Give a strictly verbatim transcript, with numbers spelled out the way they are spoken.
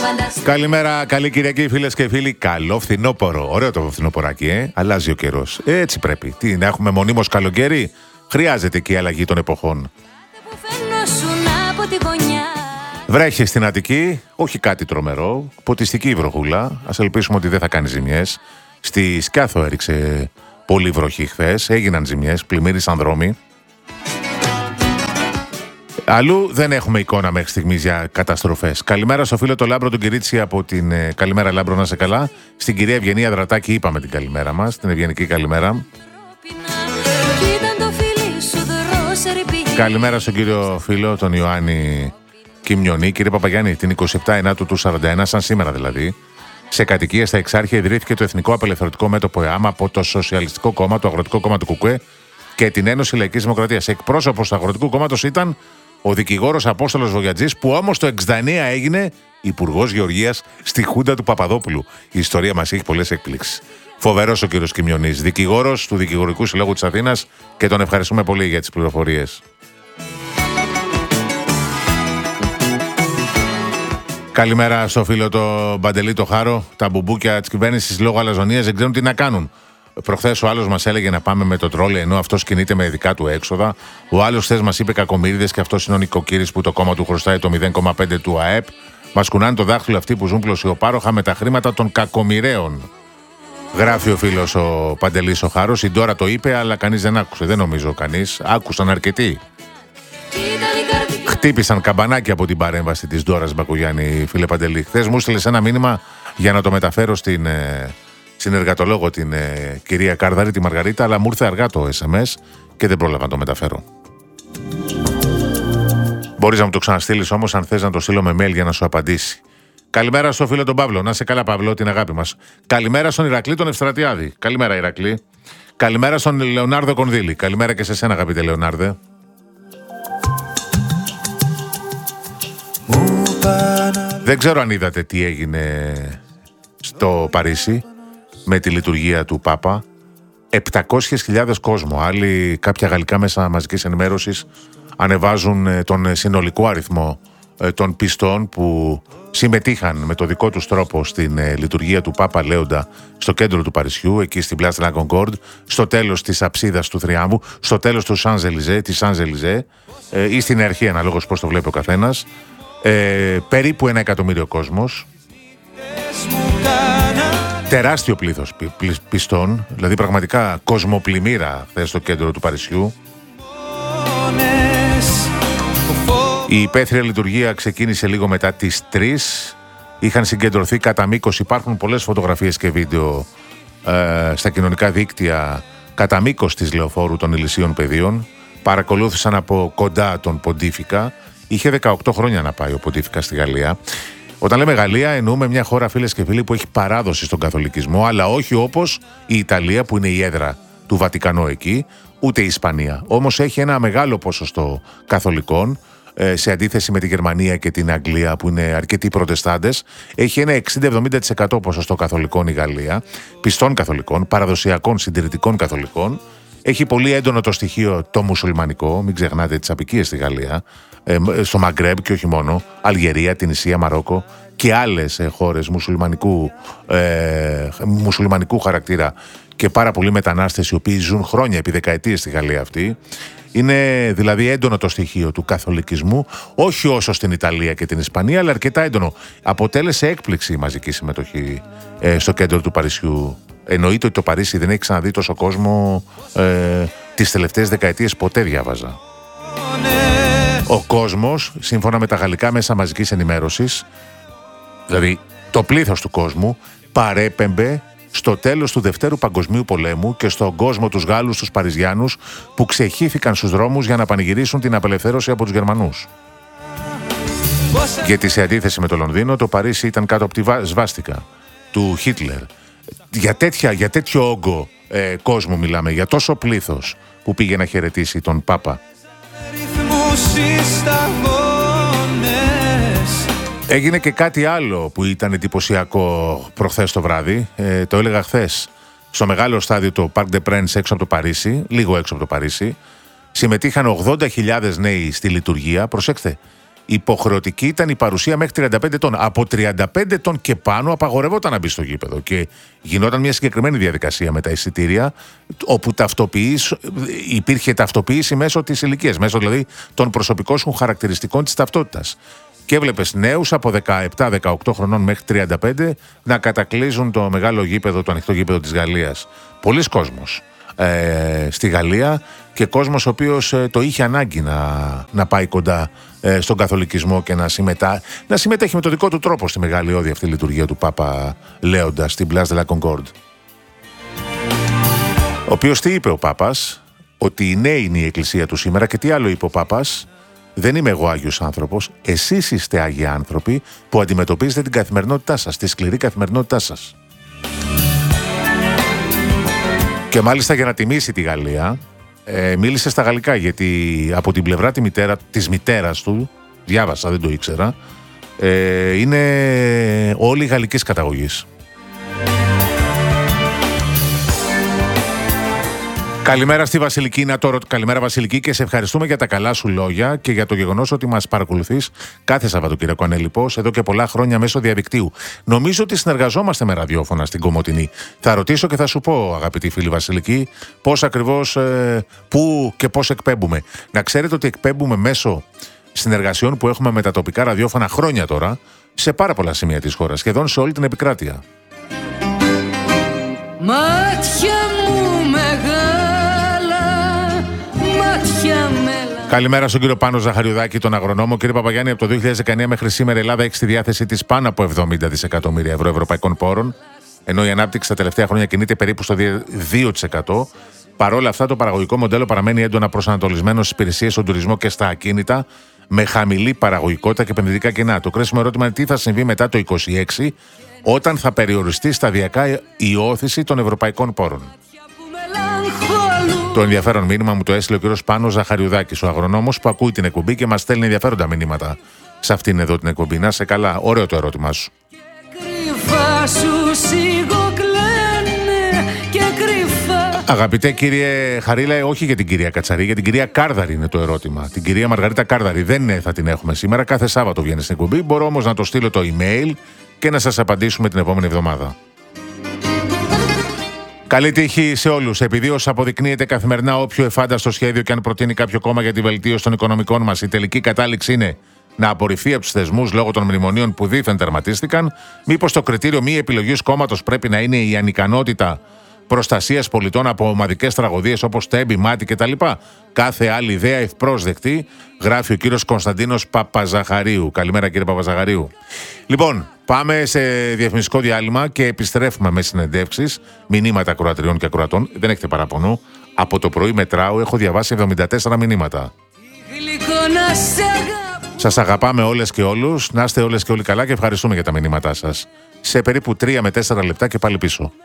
Καλημέρα, καλή Κυριακή, φίλες και φίλοι. Καλό φθινόπωρο. Ωραίο το φθινοπωράκι, ε. Αλλάζει ο καιρός. Έτσι πρέπει. Τι, να έχουμε μονίμως καλοκαίρι. Χρειάζεται και η αλλαγή των εποχών. Βρέχει στην Αττική, όχι κάτι τρομερό. Ποτιστική βροχούλα. Ας ελπίσουμε ότι δεν θα κάνει ζημιές. Στη Σκιάθο έριξε πολύ βροχή χθες. Έγιναν ζημιές, πλημμύρισαν δρόμοι. Αλλού δεν έχουμε εικόνα μέχρι στιγμής για καταστροφές. Καλημέρα στο φίλο το Λάμπρο τον Κυρίτσι από την. Ε, καλημέρα, Λάμπρο, να είσαι καλά. Στην κυρία Ευγενία Δρατάκη είπαμε την καλημέρα μας. Την ευγενική καλημέρα. Καλημέρα στον κύριο φίλο, τον Ιωάννη Κιμιονή. Κύριε Παπαγιάννη, την εικοστή εβδόμη Ιανουαρίου του σαράντα ένα, σαν σήμερα δηλαδή, σε κατοικία στα Εξάρχεια ιδρύθηκε το Εθνικό Απελευθερωτικό Μέτωπο ΕΑΜ από το Σοσιαλιστικό Κόμμα, το Αγροτικό Κόμμα του ΚΚΕ και την Ένωση Λαϊκής Δημοκρατίας. Εκπρόσωπος του Αγροτικού Κόμματος ήταν ο δικηγόρος Απόστολος Βογιατζής, που όμως το εξήντα εννέα έγινε υπουργός Γεωργίας στη Χούντα του Παπαδόπουλου. Η ιστορία μας έχει πολλές εκπλήξεις. Φοβερός ο κύριος Κιμιονής, δικηγόρος του Δικηγορικού Συλλόγου της Αθήνας, και τον ευχαριστούμε πολύ για τις πληροφορίες. Καλημέρα στο φίλο το Μπαντελή το Χάρο. Τα μπουμπούκια της κυβέρνησης λόγω αλαζονίας δεν ξέρουν τι να κάνουν. Προχθές ο άλλος μας έλεγε να πάμε με το τρόλε, ενώ αυτός κινείται με δικά του έξοδα. Ο άλλος χθες μας είπε κακομοίριδες, και αυτός είναι ο νοικοκύρης που το κόμμα του χρωστάει το μηδέν κόμμα πέντε του ΑΕΠ. Μας κουνάνε το δάχτυλο αυτοί που ζουν πλουσιοπάροχα με τα χρήματα των κακομοιραίων. Γράφει ο φίλος ο Παντελής ο Χάρος. Η Ντόρα το είπε, αλλά κανείς δεν άκουσε. Δεν νομίζω κανείς. Άκουσαν αρκετοί. Χτύπησαν καμπανάκι από την παρέμβαση της Ντόρας Μπακογιάννη, φίλε Παντελή. Χθες μου έστειλες ένα μήνυμα για να το μεταφέρω στην ε, συνεργατολόγο, την ε, κυρία Κάρδαρη, τη Μαργαρίτα, αλλά μου ήρθε αργά το ες εμ ες και δεν πρόλαβα να το μεταφέρω. Μπορείς να μου το ξαναστείλεις όμως, αν θες να το στείλω με mail για να σου απαντήσει. Καλημέρα στο φίλο τον Παύλο. Να σε καλά, Παύλο, την αγάπη μας. Καλημέρα στον Ηρακλή τον Ευστρατιάδη. Καλημέρα, Ηρακλή. Καλημέρα στον Λεωνάρδο Κονδύλη. Καλημέρα και σε σένα, αγαπητέ Λεωνάρδε. Δεν ξέρω αν είδατε τι έγινε στο Παρίσι με τη λειτουργία του Πάπα. επτακόσιες χιλιάδες κόσμο. Άλλοι, κάποια γαλλικά μέσα μαζικής ενημέρωσης ανεβάζουν τον συνολικό αριθμό των πιστών που συμμετείχαν με το δικό τους τρόπο στην ε, λειτουργία του Πάπα Λέοντα στο κέντρο του Παρισιού, εκεί στην Place de la Concorde, στο τέλος της αψίδας του Θριάμβου, στο τέλος του Σανζελιζέ, της Σανζελιζέ ε, ή στην αρχή, αναλόγως πώς το βλέπει ο καθένας. Ε, περίπου ένα εκατομμύριο κόσμος. Τεράστιο πλήθος πι, πι, πιστών, δηλαδή πραγματικά κοσμοπλημμύρα χθες στο κέντρο του Παρισιού. Η υπαίθρια λειτουργία ξεκίνησε λίγο μετά τις τρεις. Είχαν συγκεντρωθεί κατά μήκος, υπάρχουν πολλές φωτογραφίες και βίντεο ε, στα κοινωνικά δίκτυα κατά μήκος της λεωφόρου των Ηλυσίων Πεδίων. Παρακολούθησαν από κοντά τον Ποντίφικα. Είχε δεκαοκτώ χρόνια να πάει ο Ποντίφικα στη Γαλλία. Όταν λέμε Γαλλία, εννοούμε μια χώρα, φίλες και φίλοι, που έχει παράδοση στον καθολικισμό, αλλά όχι όπως η Ιταλία, που είναι η έδρα του Βατικανού εκεί, ούτε η Ισπανία. Όμως έχει ένα μεγάλο ποσοστό καθολικών, σε αντίθεση με τη Γερμανία και την Αγγλία, που είναι αρκετοί προτεστάντες. Έχει ένα εξήντα με εβδομήντα τοις εκατό ποσοστό καθολικών η Γαλλία, πιστών καθολικών, παραδοσιακών συντηρητικών καθολικών. Έχει πολύ έντονο το στοιχείο το μουσουλμανικό, μην ξεχνάτε τις απικίες στη Γαλλία, στο Μαγκρέμπ και όχι μόνο, Αλγερία, Τινησία, Μαρόκο και άλλες χώρες μουσουλμανικού, ε, μουσουλμανικού χαρακτήρα, και πάρα πολλοί μετανάστες οι οποίοι ζουν χρόνια, επί δεκαετίες στη Γαλλία αυτή. Είναι δηλαδή έντονο το στοιχείο του καθολικισμού, όχι όσο στην Ιταλία και την Ισπανία, αλλά αρκετά έντονο. Αποτέλεσε έκπληξη η μαζική συμμετοχή ε, στο κέντρο του Παρισιού. Εννοείται ότι το Παρίσι δεν έχει ξαναδεί τόσο κόσμο ε, τις τελευταίες δεκαετίες, ποτέ, διάβαζα. Ο κόσμος, σύμφωνα με τα γαλλικά μέσα μαζικής ενημέρωσης, δηλαδή το πλήθος του κόσμου, παρέπεμπε στο τέλος του Δευτέρου Παγκοσμίου Πολέμου και στον κόσμο τους Γάλλους, τους Παριζιάνους, που ξεχύθηκαν στους δρόμους για να πανηγυρίσουν την απελευθέρωση από τους Γερμανούς. Γιατί σε αντίθεση με το Λονδίνο, το Παρίσι ήταν κάτω από τη σβάστικα του Χίτλερ. Για, τέτοια, για τέτοιο όγκο ε, κόσμο μιλάμε, για τόσο πλήθος που πήγε να χαιρετήσει τον Πάπα. Έγινε και κάτι άλλο που ήταν εντυπωσιακό προχθές το βράδυ. Ε, το έλεγα χθες. Στο μεγάλο στάδιο, το Parc des Princes, έξω από το Παρίσι, λίγο έξω από το Παρίσι, συμμετείχαν ογδόντα χιλιάδες νέοι στη λειτουργία. Προσέξτε, υποχρεωτική ήταν η παρουσία μέχρι τριάντα πέντε ετών. Από τριάντα πέντε ετών και πάνω απαγορευόταν να μπει στο γήπεδο και γινόταν μια συγκεκριμένη διαδικασία με τα εισιτήρια, όπου υπήρχε ταυτοποίηση μέσω της ηλικίας, μέσω δηλαδή των προσωπικών σου χαρακτηριστικών της ταυτότητας. Και έβλεπες νέους από δεκαεπτά δεκαοκτώ χρονών μέχρι τριάντα πέντε να κατακλείζουν το μεγάλο γήπεδο, το ανοιχτό γήπεδο της Γαλλίας. Πολλοί κόσμος ε, στη Γαλλία και κόσμος ο οποίος ε, το είχε ανάγκη να, να πάει κοντά ε, στον καθολικισμό και να, συμμετά, να συμμετέχει με τον δικό του τρόπο στη μεγαλειώδη αυτή λειτουργία του Πάπα Λέοντα στην Place de la Concorde. Ο οποίος τι είπε ο Πάπας? Ότι η νέη είναι η εκκλησία του σήμερα. Και τι άλλο είπε ο Πάπας? Δεν είμαι εγώ Άγιος άνθρωπος, εσείς είστε Άγιοι άνθρωποι που αντιμετωπίζετε την καθημερινότητά σας, τη σκληρή καθημερινότητά σας. Και μάλιστα για να τιμήσει τη Γαλλία, ε, μίλησε στα γαλλικά, γιατί από την πλευρά τη μητέρα, της μητέρας του, διάβασα, δεν το ήξερα, ε, είναι όλοι γαλλικής καταγωγής. Καλημέρα στη Βασιλική, να το... Καλημέρα Βασιλική, και σε ευχαριστούμε για τα καλά σου λόγια και για το γεγονός ότι μας παρακολουθείς κάθε Σαββατοκύριακο ανελιπώς εδώ και πολλά χρόνια μέσω διαδικτύου. Νομίζω ότι συνεργαζόμαστε με ραδιόφωνα στην Κομοτηνή. Θα ρωτήσω και θα σου πω, αγαπητή φίλη Βασιλική, πώς ακριβώς, ε, πού και πώς εκπέμπουμε. Να ξέρετε ότι εκπέμπουμε μέσω συνεργασιών που έχουμε με τα τοπικά ραδιόφωνα χρόνια τώρα σε πάρα πολλά σημεία της χώρας, σχεδόν σε όλη την επικράτεια. Μάτια μου μεγάλα. Καλημέρα στον κύριο Πάνο Ζαχαριουδάκη, τον αγρονόμο. Κύριε Παπαγιάννη, από το δύο χιλιάδες δεκαεννιά μέχρι σήμερα η Ελλάδα έχει στη διάθεσή της πάνω από εβδομήντα δισεκατομμύρια ευρώ ευρωπαϊκών πόρων, ενώ η ανάπτυξη τα τελευταία χρόνια κινείται περίπου στο δύο τοις εκατό. Παρ' όλα αυτά, το παραγωγικό μοντέλο παραμένει έντονα προσανατολισμένο στις υπηρεσίες, στον τουρισμό και στα ακίνητα, με χαμηλή παραγωγικότητα και επενδυτικά κενά. Το κρίσιμο ερώτημα είναι τι θα συμβεί μετά το είκοσι έξι, όταν θα περιοριστεί σταδιακά η όθηση των ευρωπαϊκών πόρων. Το ενδιαφέρον μήνυμα μου το έστειλε ο κύριος Πάνος Ζαχαριουδάκης, ο αγρονόμος που ακούει την εκπομπή και μας στέλνει ενδιαφέροντα μηνύματα σε αυτήν εδώ την εκπομπή. Να σε καλά, ωραίο το ερώτημά σου. Αγαπητέ κύριε Χαρίλα, όχι για την κυρία Κατσαρή, για την κυρία Κάρδαρη είναι το ερώτημα. Την κυρία Μαργαρίτα Κάρδαρη δεν θα την έχουμε σήμερα, κάθε Σάββατο βγαίνει στην εκπομπή. Μπορώ όμως να το στείλω το email και να σας απαντήσουμε την επόμενη εβδομάδα. Καλή τύχη σε όλους. Επειδή ως αποδεικνύεται καθημερινά, όποιο εφάνταστο σχέδιο και αν προτείνει κάποιο κόμμα για τη βελτίωση των οικονομικών μας, η τελική κατάληξη είναι να απορριφθεί από τους θεσμούς λόγω των μνημονίων που δήθεν τερματίστηκαν, μήπως το κριτήριο μη επιλογής κόμματος πρέπει να είναι η ανικανότητα προστασίας πολιτών από ομαδικές τραγωδίες όπως τέμπη, μάτι κτλ. Κάθε άλλη ιδέα ευπρόσδεκτη, γράφει ο κύριος Κωνσταντίνος Παπαζαχαρίου. Καλημέρα κύριε Παπαζαχαρίου. Λοιπόν, πάμε σε διαφημιστικό διάλειμμα και επιστρέφουμε με συνεντεύξεις, μηνύματα ακροατριών και ακροατών. Δεν έχετε παραπονό. Από το πρωί μετράω, έχω διαβάσει εβδομήντα τέσσερα μηνύματα. Σας αγαπάμε όλες και όλους. Να είστε όλες και όλοι καλά και ευχαριστούμε για τα μηνύματά σας. Σε περίπου τρία με τέσσερα λεπτά και πάλι πίσω.